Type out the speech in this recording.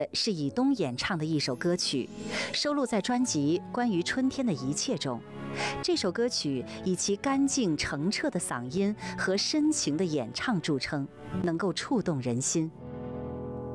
是以东演唱的一首歌曲，收录在专辑《关于春天的一切》中。这首歌曲以其干净澄澈的嗓音和深情的演唱著称，能够触动人心。